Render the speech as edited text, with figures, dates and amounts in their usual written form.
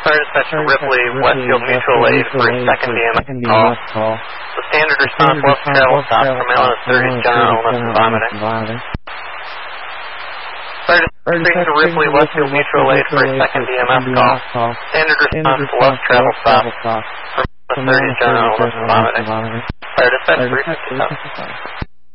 Fire dispatch to Ripley, Westfield Mutual Aid for a second EMS call. The standard response left travel stop from Illness 30 general illness and vomiting. Fire dispatch to Ripley, Westfield Mutual Aid for a second EMS call. Standard response to left travel stop from Illness 30 general illness and vomiting. Fire dispatch 357.